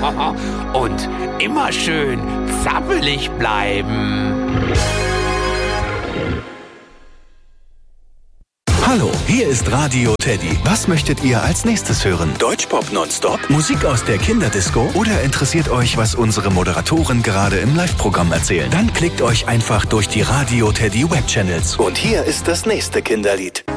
Und immer schön zappelig bleiben. Hallo, hier ist Radio Teddy. Was möchtet ihr als nächstes hören? Deutschpop nonstop? Musik aus der Kinderdisco? Oder interessiert euch, was unsere Moderatoren gerade im Live-Programm erzählen? Dann klickt euch einfach durch die Radio Teddy Webchannels. Und hier ist das nächste Kinderlied.